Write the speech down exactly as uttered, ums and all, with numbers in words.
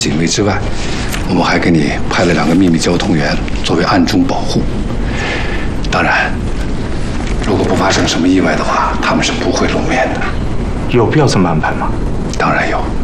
警卫之外，我们还给你派了两个秘密交通员作为暗中保护。当然，如果不发生什么意外的话，他们是不会露面的。 有必要这么安排吗？ 当然有。